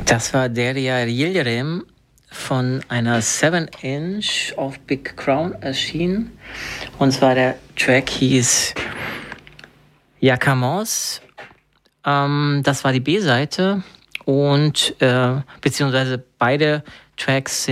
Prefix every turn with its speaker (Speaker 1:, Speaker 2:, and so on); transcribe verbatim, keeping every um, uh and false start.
Speaker 1: Das war Derya Yildirim von einer seven inch auf Big Crown erschienen. Und zwar der Track hieß Yakamos. Ähm, das war die B-Seite. Und äh, beziehungsweise beide Tracks